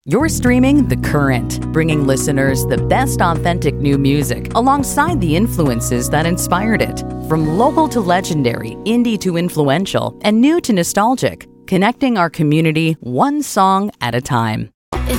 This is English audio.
You're streaming The Current, bringing listeners the best authentic new music alongside the influences that inspired it. From local to legendary, indie to influential, and new to nostalgic, connecting our community one song at a time. It's